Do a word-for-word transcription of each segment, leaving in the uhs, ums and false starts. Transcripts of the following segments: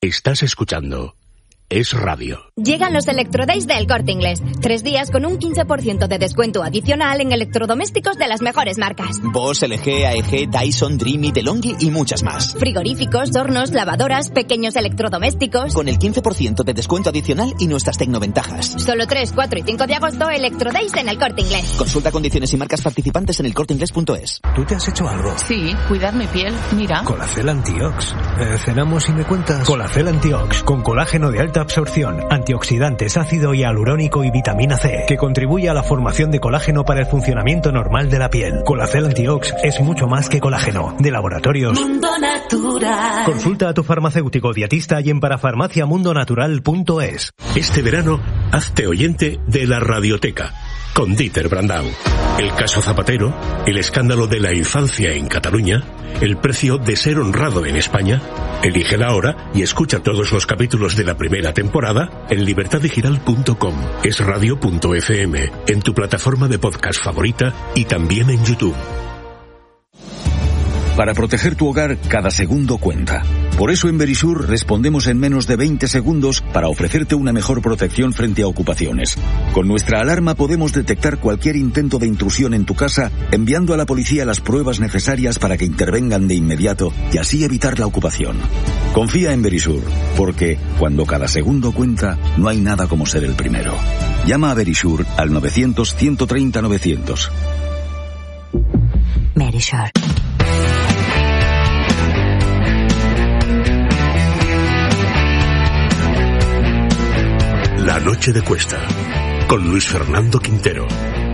Estás escuchando Es Radio. Llegan los Electrodays de El Corte Inglés. Tres días con un quince por ciento de descuento adicional en electrodomésticos de las mejores marcas. Bosch, L G, A E G, Dyson, Dreamy, DeLonghi y muchas más. Frigoríficos, hornos, lavadoras, pequeños electrodomésticos. Con el quince por ciento de descuento adicional y nuestras tecnoventajas. Solo tres, cuatro y cinco de agosto, Electrodays en El Corte Inglés. Consulta condiciones y marcas participantes en el corte inglés punto es. ¿Tú te has hecho algo? Sí, cuidar mi piel, mira. Colacel Antiox. Eh, cenamos y me cuentas. Colacel Antiox, con colágeno de alta absorción, antioxidantes, ácido hialurónico y vitamina C, que contribuye a la formación de colágeno para el funcionamiento normal de la piel. Colacel Antiox es mucho más que colágeno. De Laboratorios Mundo Natural. Consulta a tu farmacéutico dietista y en parafarmacia mundo natural punto es. Este verano, hazte oyente de la Radioteca, con Dieter Brandau. El caso Zapatero, el escándalo de la infancia en Cataluña, el precio de ser honrado en España. Elige la hora y escucha todos los capítulos de la primera temporada en libertad digital punto com, esradio punto efe eme, en tu plataforma de podcast favorita y también en YouTube. Para proteger tu hogar, cada segundo cuenta. Por eso en Verisur respondemos en menos de veinte segundos para ofrecerte una mejor protección frente a ocupaciones. Con nuestra alarma podemos detectar cualquier intento de intrusión en tu casa, enviando a la policía las pruebas necesarias para que intervengan de inmediato y así evitar la ocupación. Confía en Verisur, porque cuando cada segundo cuenta, no hay nada como ser el primero. Llama a Verisur al novecientos, ciento treinta, novecientos. Verisur. La noche de Cuesta, con Luis Fernando Quintero.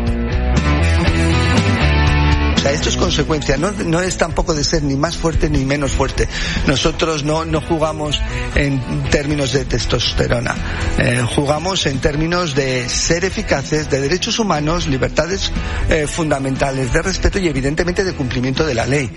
O sea, esto es consecuencia, no, no es tampoco de ser ni más fuerte ni menos fuerte. Nosotros no, no jugamos en términos de testosterona, eh, jugamos en términos de ser eficaces, de derechos humanos, libertades eh, fundamentales, de respeto y evidentemente de cumplimiento de la ley.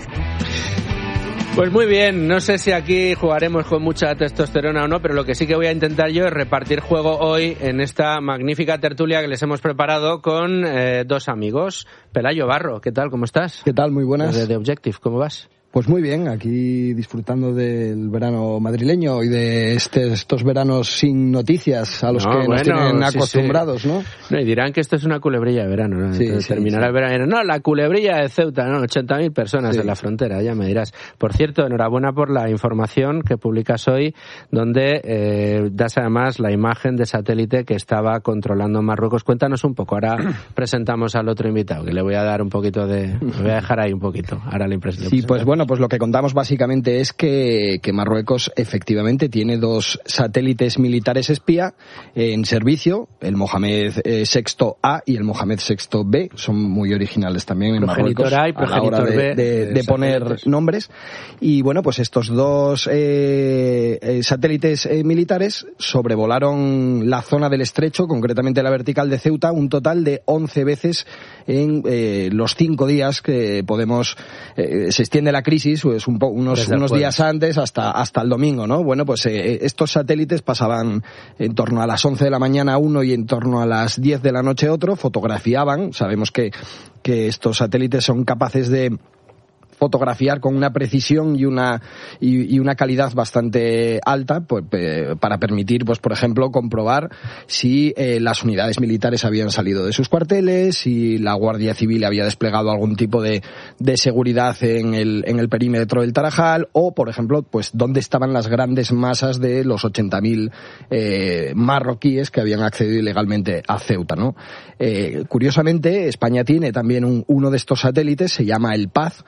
Pues muy bien, no sé si aquí jugaremos con mucha testosterona o no, pero lo que sí que voy a intentar yo es repartir juego hoy en esta magnífica tertulia que les hemos preparado con eh, dos amigos. Pelayo Barro, ¿qué tal? ¿Cómo estás? ¿Qué tal? Muy buenas. Desde The Objective, ¿cómo vas? Pues muy bien, aquí disfrutando del verano madrileño y de este, estos veranos sin noticias a los no, que bueno, nos tienen acostumbrados, sí, sí. ¿no? No, y dirán que esto es una culebrilla de verano, ¿no? Sí, sí, terminará sí. el verano. No, la culebrilla de Ceuta, ¿no? ochenta mil personas sí. en la frontera, ya me dirás. Por cierto, enhorabuena por la información que publicas hoy, donde eh, das además la imagen de satélite que estaba controlando Marruecos. Cuéntanos un poco, ahora presentamos al otro invitado, que le voy a dar un poquito de... Me voy a dejar ahí un poquito, ahora la impresión. Sí, pues bueno, pues lo que contamos básicamente es que, que Marruecos efectivamente tiene dos satélites militares espía en servicio, el Mohamed eh, sexto A y el Mohamed sexto B, son muy originales también en Marruecos A y a la hora de, B, de, de poner nombres. Y bueno, pues estos dos eh, eh, satélites eh, militares sobrevolaron la zona del estrecho, concretamente la vertical de Ceuta, un total de once veces en eh, los cinco días que podemos, eh, se extiende la crisis, pues un po, unos, unos días antes hasta, hasta el domingo, ¿no? Bueno, pues eh, estos satélites pasaban en torno a las once de la mañana uno y en torno a las diez de la noche otro, fotografiaban, sabemos que, que estos satélites son capaces de fotografiar con una precisión y una y, y una calidad bastante alta, pues, eh, para permitir, pues por ejemplo, comprobar si eh, las unidades militares habían salido de sus cuarteles, si la Guardia Civil había desplegado algún tipo de, de seguridad en el, en el perímetro del Tarajal, o por ejemplo, pues dónde estaban las grandes masas de los ochenta mil eh, marroquíes que habían accedido ilegalmente a Ceuta, ¿no? Eh, curiosamente, España tiene también un, uno de estos satélites, se llama el Paz.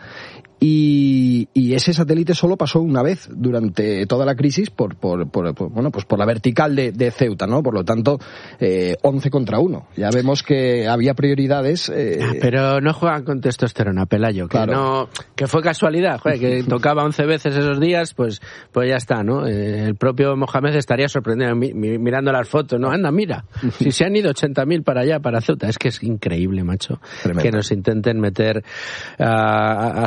Y, y ese satélite solo pasó una vez durante toda la crisis por, por, por, por bueno, pues por la vertical de, de Ceuta, ¿no? Por lo tanto, eh, once contra uno. Ya vemos que había prioridades. Eh... Ah, pero no juegan con testosterona, Pelayo, que claro. no, que fue casualidad, joder, que tocaba once veces esos días, pues, pues ya está, ¿no? Eh, el propio Mohamed estaría sorprendido mi, mi, mirando las fotos, ¿no? Anda, mira, si se han ido ochenta mil para allá, para Ceuta. Es que es increíble, macho, Tremendo. Que nos intenten meter a, a hacer como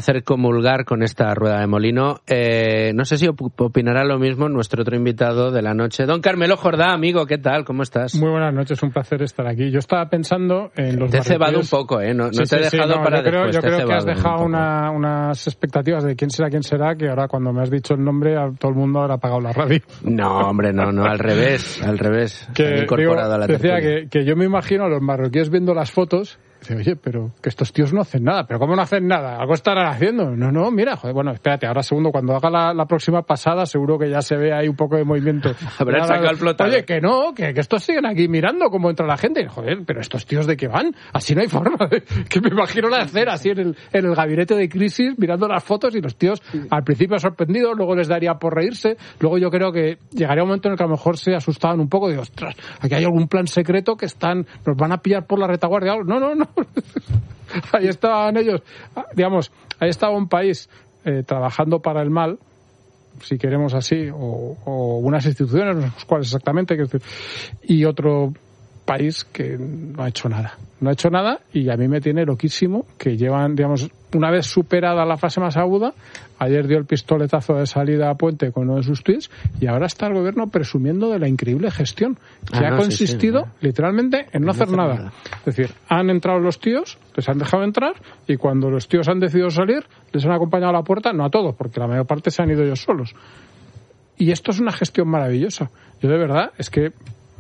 comulgar con esta rueda de molino. Eh, no sé si opinará lo mismo nuestro otro invitado de la noche, don Carmelo Jordá, amigo, ¿qué tal? ¿Cómo estás? Muy buenas noches, un placer estar aquí. Yo estaba pensando en los Te he cebado un poco, ¿eh? No, sí, no te sí, he dejado sí, no, para yo creo, después. Yo creo que has dejado un una, unas expectativas de quién será, quién será, que ahora cuando me has dicho el nombre, a todo el mundo habrá apagado la radio. No, hombre, no, no, al revés, al revés. Que, incorporado digo, a la decía que, que yo me imagino a los marroquíes viendo las fotos. Dice, oye, pero que estos tíos no hacen nada. ¿Pero cómo no hacen nada? Algo estarán haciendo. No, no, mira, joder, bueno, espérate, ahora segundo, cuando haga la, la próxima pasada, seguro que ya se ve ahí un poco de movimiento. Habrán sacado el flotador. Oye, que no, que, que estos siguen aquí mirando cómo entra la gente. Joder, pero estos tíos de qué van? Así no hay forma. De, que me imagino la escena así en el, en el gabinete de crisis, mirando las fotos y los tíos al principio sorprendidos, luego les daría por reírse. Luego yo creo que llegaría un momento en el que a lo mejor se asustaban un poco. Digo, ostras, aquí hay algún plan secreto que están, nos van a pillar por la retaguardia. No, no, no. Ahí estaban ellos, digamos, ahí estaba un país eh, trabajando para el mal, si queremos así, o, o unas instituciones, no sé cuáles exactamente, y otro país que no ha hecho nada. No ha hecho nada y a mí me tiene loquísimo que llevan, digamos, una vez superada la fase más aguda, ayer dio el pistoletazo de salida a Puente con uno de sus tweets y ahora está el gobierno presumiendo de la increíble gestión que ah, ha no, consistido sí, sí, literalmente en no, no hacer nada. nada. Es decir, han entrado los tíos, les han dejado entrar y cuando los tíos han decidido salir, les han acompañado a la puerta, no a todos, porque la mayor parte se han ido ellos solos. Y esto es una gestión maravillosa. Yo de verdad, es que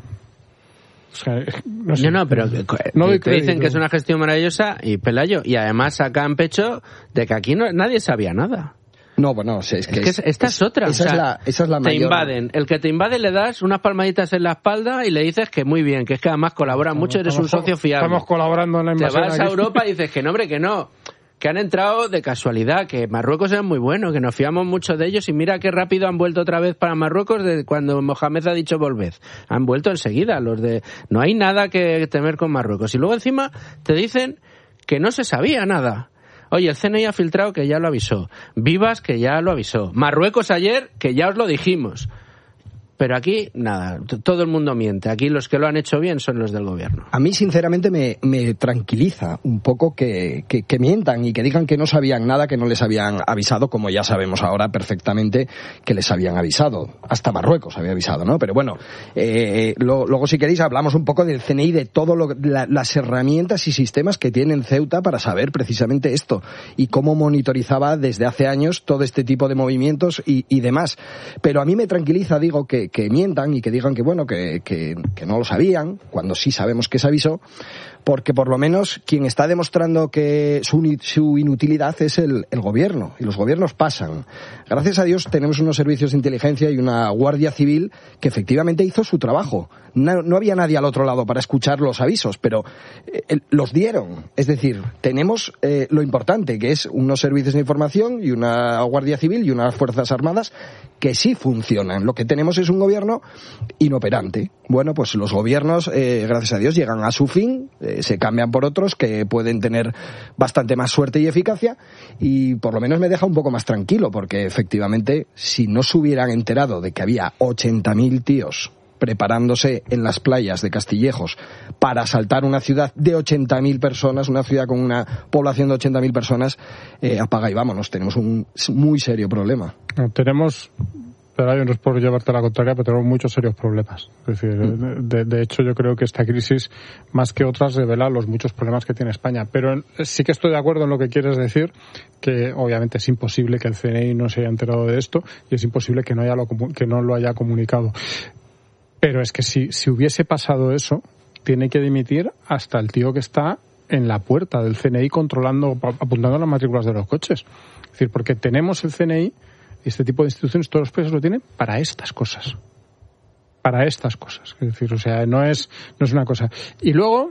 O sea, no, sé, no, no, pero no te, te dicen que es una gestión maravillosa y Pelayo, y además sacan pecho de que aquí no, nadie sabía nada. No, bueno, es que, es que es, esta es, es otra. Esa, o sea, es la, esa es la te mayor. invaden. El que te invade le das unas palmaditas en la espalda y le dices que muy bien, que es que además colaboran estamos, mucho, eres estamos, un socio fiable. Estamos colaborando en la invasión. Te vas aquí. a Europa y dices que no, hombre, que no. Que han entrado de casualidad, que Marruecos es muy bueno, que nos fiamos mucho de ellos y mira qué rápido han vuelto otra vez para Marruecos desde cuando Mohamed ha dicho volved. Han vuelto enseguida los de... No hay nada que temer con Marruecos. Y luego encima te dicen que no se sabía nada. Oye, el C N I ha filtrado que ya lo avisó. Vivas que ya lo avisó. Marruecos ayer que ya os lo dijimos. Pero aquí, nada, todo el mundo miente. Aquí los que lo han hecho bien son los del gobierno. A mí, sinceramente, me, me tranquiliza un poco que, que, que mientan y que digan que no sabían nada, que no les habían avisado, como ya sabemos ahora perfectamente que les habían avisado. Hasta Marruecos había avisado, ¿no? Pero bueno, eh, lo, luego si queréis hablamos un poco del C N I, de todas la, las herramientas y sistemas que tiene en Ceuta para saber precisamente esto y cómo monitorizaba desde hace años todo este tipo de movimientos y, y demás. Pero a mí me tranquiliza, digo, que que mientan y que digan que bueno que, que, que no lo sabían, cuando sí sabemos que se avisó, porque por lo menos quien está demostrando que su, su inutilidad es el, el gobierno, y los gobiernos pasan. Gracias a Dios tenemos unos servicios de inteligencia y una Guardia Civil que efectivamente hizo su trabajo. No, no había nadie al otro lado para escuchar los avisos, pero eh, los dieron. Es decir, tenemos eh, lo importante, que es unos servicios de información y una Guardia Civil y unas Fuerzas Armadas que sí funcionan. Lo que tenemos es un gobierno inoperante. Bueno, pues los gobiernos, eh, gracias a Dios, llegan a su fin, eh, se cambian por otros que pueden tener bastante más suerte y eficacia, y por lo menos me deja un poco más tranquilo, porque efectivamente, si no se hubieran enterado de que había ochenta mil tíos preparándose en las playas de Castillejos para asaltar una ciudad de ochenta mil personas, una ciudad con una población de ochenta mil personas, eh, apaga y vámonos, tenemos un muy serio problema. No, tenemos... Pero no es por llevarte la contraria, pero tenemos muchos serios problemas. Es decir, de, de hecho, yo creo que esta crisis, más que otras, revela los muchos problemas que tiene España. Pero sí que estoy de acuerdo en lo que quieres decir, que obviamente es imposible que el C N I no se haya enterado de esto y es imposible que no, haya lo, que no lo haya comunicado. Pero es que si, si hubiese pasado eso, tiene que dimitir hasta el tío que está en la puerta del C N I controlando, apuntando las matrículas de los coches. Es decir, porque tenemos el C N I, este tipo de instituciones, todos los países lo tienen para estas cosas. Para estas cosas. Es decir, o sea, no es, no es una cosa. Y luego,